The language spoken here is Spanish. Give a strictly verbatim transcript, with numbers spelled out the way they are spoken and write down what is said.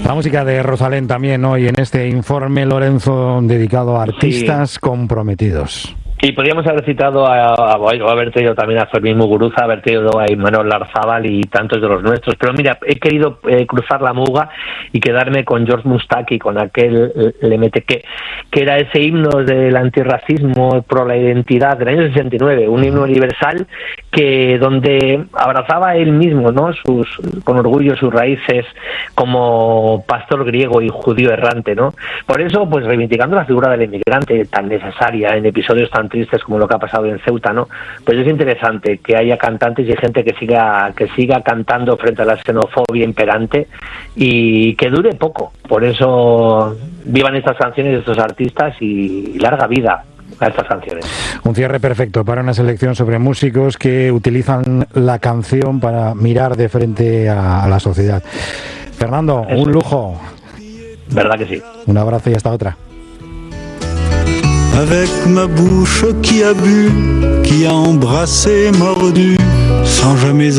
La música de Rosalén también hoy en este informe, Lorenzo, dedicado a artistas sí. comprometidos. Y podríamos haber citado a, a, a haber tenido también a Fermín Muguruza, haber tenido a Imanol Larzábal y tantos de los nuestros. Pero mira, he querido eh, cruzar la muga y quedarme con George Mustaki, con aquel eh, L M T, que, que era ese himno del antirracismo, pro la identidad del año sesenta y nueve, un himno universal que donde abrazaba él mismo, ¿no? Sus, con orgullo sus raíces como pastor griego y judío errante, ¿no? Por eso, pues reivindicando la figura del inmigrante tan necesaria en episodios tan tristes como lo que ha pasado en Ceuta, ¿no? Pues es interesante que haya cantantes y gente que siga que siga cantando frente a la xenofobia imperante y que dure poco. Por eso vivan estas canciones de estos artistas y larga vida a estas canciones. Un cierre perfecto para una selección sobre músicos que utilizan la canción para mirar de frente a, a la sociedad. Fernando, eso. Un lujo. ¿Verdad que sí? Un abrazo y hasta otra. Avec ma bouche qui a bu, qui a embrassé, mordu, sans jamais